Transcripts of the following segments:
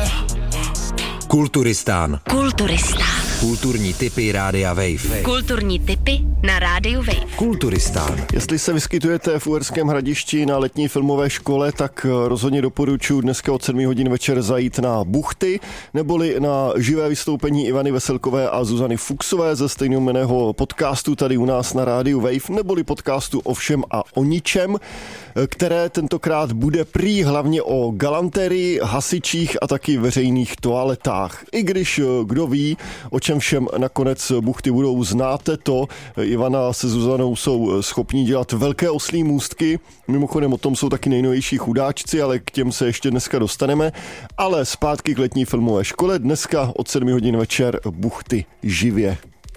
Kulturistán. Kulturní tipy Rádia Wave. Kulturní tipy na Rádiu Wave. Kulturistán. Jestli se vyskytujete v Uherském Hradišti na letní filmové škole, tak rozhodně doporučuji dneska od 7 hodin večer zajít na Buchty, neboli na živé vystoupení Ivany Veselkové a Zuzany Fuchsové ze stejnojmenného podcastu tady u nás na Rádiu Wave, neboli podcastu O všem a o ničem, které tentokrát bude prý hlavně o galanterii, hasičích a taky veřejných toaletách. I když kdo ví, o čem všem nakonec Buchty budou, znáte to. Ivana se Zuzanou jsou schopní dělat velké oslí můstky. Mimochodem o tom jsou taky nejnovější chudáčci, ale k těm se ještě dneska dostaneme. Ale zpátky k letní filmové škole. Dneska od 7 hodin večer Buchty živě.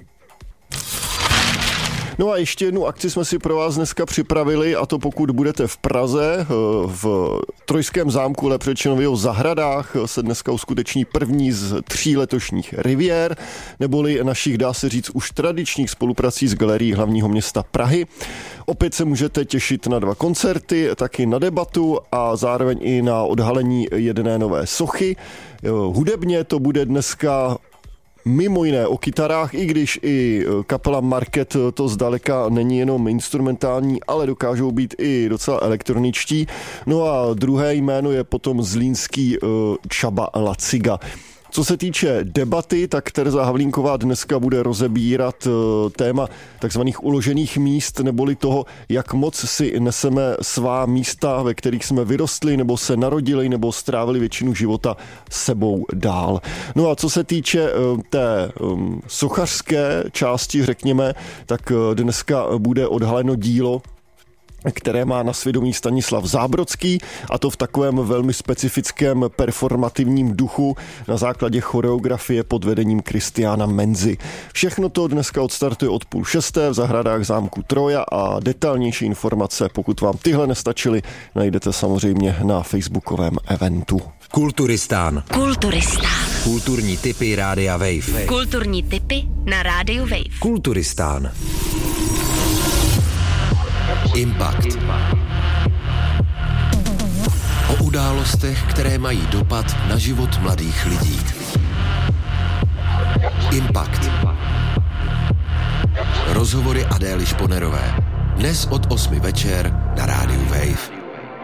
No a ještě jednu akci jsme si pro vás dneska připravili, a to pokud budete v Praze, v Trojském zámku, lépe řečeno v jeho zahradách, se dneska uskuteční první z 3 letošních riviér, neboli našich, dá se říct, už tradičních spoluprací s Galerií hlavního města Prahy. Opět se můžete těšit na 2 koncerty, taky na debatu a zároveň i na odhalení jedné nové sochy. Hudebně to bude dneska mimo jiné o kytarách, i když i kapela Market to zdaleka není jenom instrumentální, ale dokážou být i docela elektroničtí. No a druhé jméno je potom zlínský Csaba Laciga. Co se týče debaty, tak Tereza Havlínková dneska bude rozebírat téma takzvaných uložených míst, neboli toho, jak moc si neseme svá místa, ve kterých jsme vyrostli, nebo se narodili, nebo strávili většinu života sebou dál. No a co se týče té sochařské části, řekněme, tak dneska bude odhaleno dílo, které má na svědomí Stanislav Zábrodský, a to v takovém velmi specifickém performativním duchu na základě choreografie pod vedením Kristiána Menzy. Všechno to dneska odstartuje od 5:30 v zahradách zámku Troja a detailnější informace, pokud vám tyhle nestačily, najdete samozřejmě na facebookovém eventu. Kulturistán. Kulturní tipy Rádia Wave. Kulturní tipy na Rádiu Wave. Kulturistán. Impact. O událostech, které mají dopad na život mladých lidí. Impact. Rozhovory Adély Šponerové. Dnes od 8 večer na Rádiu Wave.